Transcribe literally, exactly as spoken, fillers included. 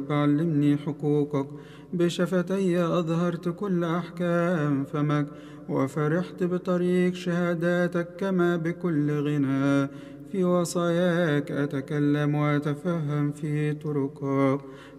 علمني حقوقك. بشفتي أظهرت كل أحكام فمك، وفرحت بطريق شهاداتك كما بكل غنى. في وصاياك أتكلم وأتفهم في طرقك،